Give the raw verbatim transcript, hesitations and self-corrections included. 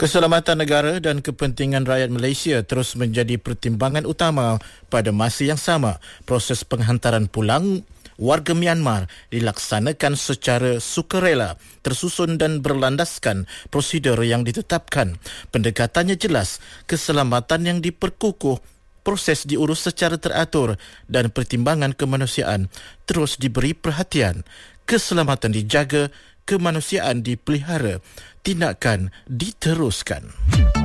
Keselamatan negara dan kepentingan rakyat Malaysia terus menjadi pertimbangan utama pada masa yang sama. Proses penghantaran pulang warga Myanmar dilaksanakan secara sukarela, tersusun dan berlandaskan prosedur yang ditetapkan. Pendekatannya jelas, keselamatan yang diperkukuh, proses diurus secara teratur dan pertimbangan kemanusiaan terus diberi perhatian. Keselamatan dijaga, kemanusiaan dipelihara, tindakan diteruskan.